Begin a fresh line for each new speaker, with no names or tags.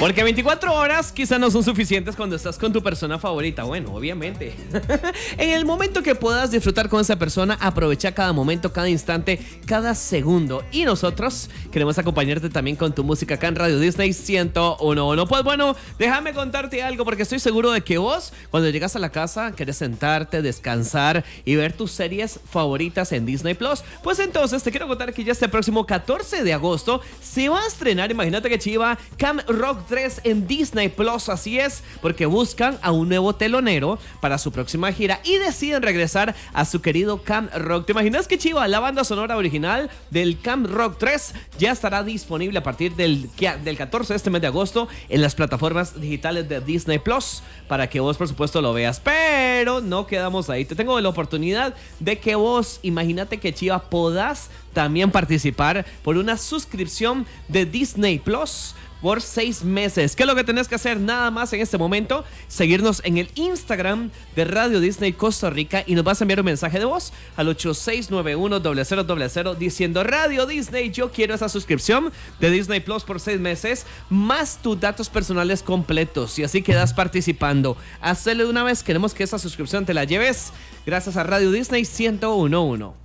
Porque 24 horas quizá no son suficientes cuando estás con tu persona favorita. Bueno, obviamente. En el momento que puedas disfrutar con esa persona, aprovecha cada momento, cada instante, cada segundo. Y nosotros queremos acompañarte también con tu música acá en Radio Disney 101.1. Pues bueno, déjame contarte algo porque estoy seguro de que vos, cuando llegas a la casa, querés sentarte, descansar y ver tus series favoritas en Disney Plus. Pues entonces te quiero contar que ya este próximo 14 de agosto se va a estrenar, imagínate que chiva, Camp Rock 3 en Disney Plus. Así es, porque buscan a un nuevo telonero para su próxima gira y deciden regresar a su querido Camp Rock. ¿Te imaginas que chiva? La banda sonora original del Camp Rock 3 ya estará disponible a partir del 14 de este mes de agosto en las plataformas digitales de Disney Plus para que vos, por supuesto, lo veas. Pero no quedamos ahí. Te tengo la oportunidad de que vos, imagínate que chiva, podás también participar por una suscripción de Disney Plus por 6 meses. ¿Qué es lo que tenés que hacer? Nada más en este momento, seguirnos en el Instagram de Radio Disney Costa Rica y nos vas a enviar un mensaje de voz al 8691-0000 diciendo: Radio Disney, yo quiero esa suscripción de Disney Plus por 6 meses, más tus datos personales completos, y así quedas participando. Hacelo de una vez, queremos que esa suscripción te la lleves gracias a Radio Disney 101.1.